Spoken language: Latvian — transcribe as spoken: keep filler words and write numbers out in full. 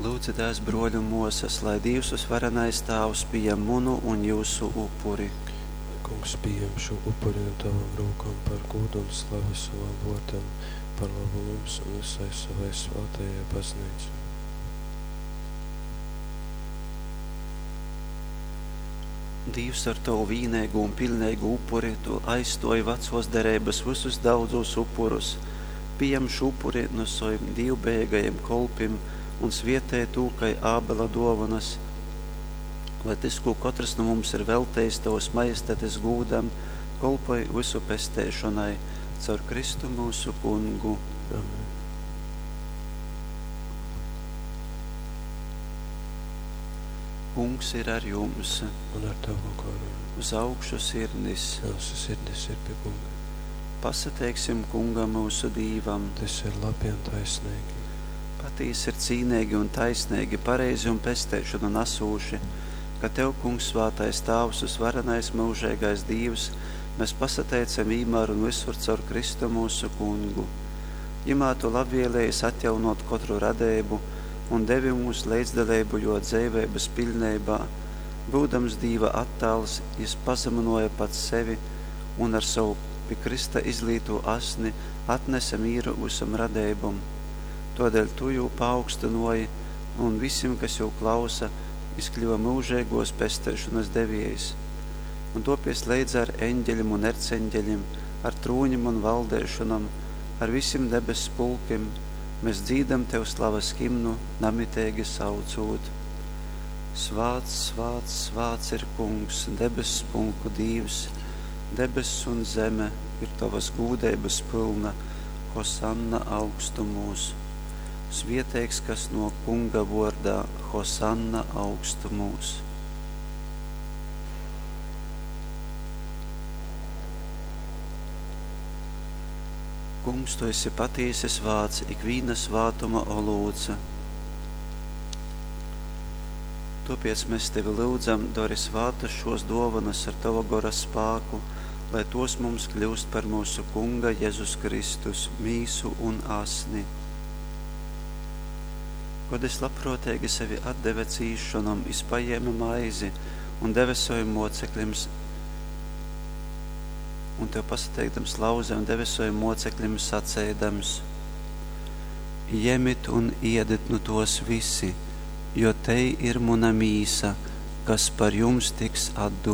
Lūdzu, tās broļu mūsas, lai Dievs varenais Tēvs pieņem munu un jūsu upuri. Kungs, pieņem šo upuri no tavam rokām par godu un slavu savam vārtam, par labu mums un visai savai svētajai baznīcai. Dievs, ar tavu vīnēgu un pilnēgu upuri, tu aizstoji vecos derības visus daudzos upurus. Pieņem šo upuri no saviem divbēgajiem kolpim un svietē tūkai Ābela dovanas, lai tas, ko katrs no mums ir veltējis tavas majestētes gūdam, kolpoj visu pestēšanai, caur Kristu mūsu kungu. Amen. Kungs ir ar jums, Un ar tavu garu. uz augšu sirdis. Mūsu sirdis ir pie kunga. Pasateiksim kungam mūsu dīvam. Tas ir labi un taisnīgi. Patīs ir cīnīgi un taisnīgi, pareizi un pestēšanu nasūši, ka tev, kungs, svātais Tēvs, varenais mūžīgais Dievs, mēs pasateicam īmār un visur caur Kristu mūsu kungu. Jimātu labvielējas atjaunot katru radību un devi mūs līdzdalību jo dzīvības pilnībā, būdams Dieva attēls, jis pazeminoja pats sevi un ar savu pie Krista izlīto asni atnesa mīru visam radībam. Todēļ tu jū paaugstinoji un visiem, kas jau klausa, izkļuva mūžīgos pestēšanas devējs. Un topies līdz ar eņģeļiem un erceņģeļiem, ar trūņiem un valdēšanam, ar visiem debes pulkiem, mēs dzīdam tev slavas himnu, namitēgi saucot. Svāts, svāts, svāts ir kungs, debes spulku Dievs, debes un zeme ir tavas gūdēbas pilna, Hosanna augstumos. Svieteiks, kas no kunga vārdā, Hosanna augstumos. Kungs, tu esi patiesis vārds, ikvīna svātuma olūca. Tāpēc mēs tevi lūdzam, dari svātas šos dovanas ar tava gara spāku, lai tos mums kļūst par mūsu kunga Jēzus Kristus, mīsu un asni. Kad es labprātīgi sevi atdeve cīšanam, izpajēma maizi un deve saviem mocekļiem, un tev pasateikdams lauzēm deve saviem mocekļiem sacēdams: Jemit un iedet no tos visi, jo tei ir muna mīsa, kas par jums tiks atdota.